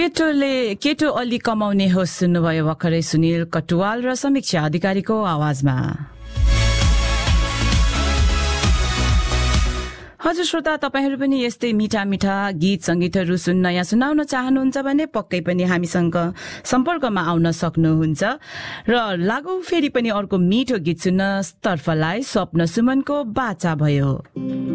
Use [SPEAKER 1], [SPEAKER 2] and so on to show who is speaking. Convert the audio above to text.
[SPEAKER 1] केटो अलि कमाउने होस् सुन्नुभयो भर्खरै सुनिल कटुवाल र समीक्षा अधिकारीको आवाजमा। हजुर श्रोता, तपाईहरू पनि यस्तै मिठा मिठा गीत संगीतहरू सुन्न या सुनाउन चाहनुहुन्छ भने पक्कै पनि हामीसँग सम्पर्कमा आउन सक्नुहुन्छ र लागौ फेरि पनि अर्को मिठो गीत सुन्न तर्फलाई स्वप्न सुमनको बाचा भयो।